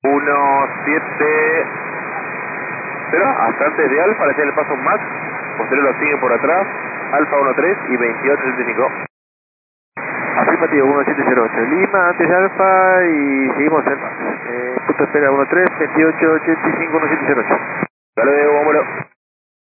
17. Pero hasta antes de Alfa le tiene el paso Max. Posterior lo sigue por atrás. Alfa 13 y 28.75. Afirmativo 1708. Lima antes de Alfa y seguimos en Max. Punto de espera 13, 28, 85, 1708.